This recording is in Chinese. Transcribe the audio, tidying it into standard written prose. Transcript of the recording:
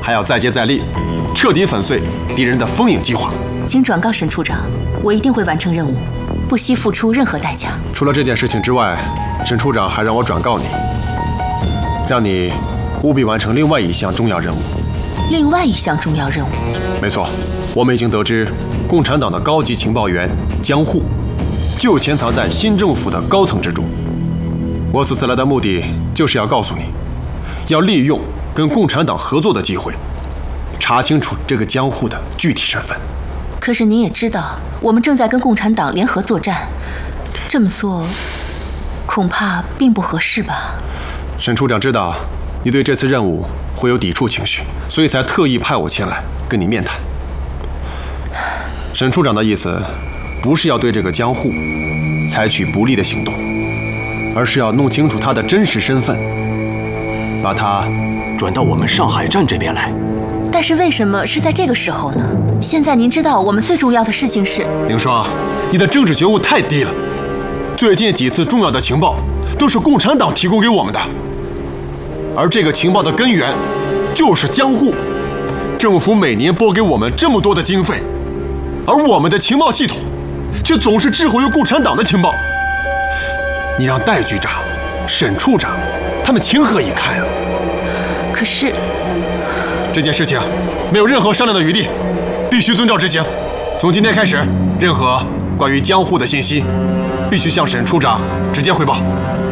还要再接再厉，彻底粉碎敌人的封印计划。 请转告沈处长，我一定会完成任务，不惜付出任何代价。 除了这件事情之外，沈处长还让我转告你，让你务必完成另外一项重要任务。 另外一项重要任务？ 没错，我们已经得知，共产党的高级情报员江户就潜藏在新政府的高层之中。我此次来的目的就是要告诉你，要利用跟共产党合作的机会，查清楚这个江户的具体身份。 可是您也知道，我们正在跟共产党联合作战，这么做恐怕并不合适吧？ 沈处长知道你对这次任务会有抵触情绪，所以才特意派我前来跟你面谈。沈处长的意思不是要对这个江户采取不利的行动，而是要弄清楚他的真实身份，把他转到我们上海站这边来。 但是为什么是在这个时候呢？现在您知道我们最重要的事情是…… 凌霜，你的政治觉悟太低了。最近几次重要的情报都是共产党提供给我们的，而这个情报的根源就是江户。政府每年拨给我们这么多的经费，而我们的情报系统却总是滞后于共产党的情报。你让戴局长、沈处长他们情何以堪啊？ 可是这件事情没有任何商量的余地，必须遵照执行。从今天开始，任何关于江户的信息，必须向沈处长直接汇报。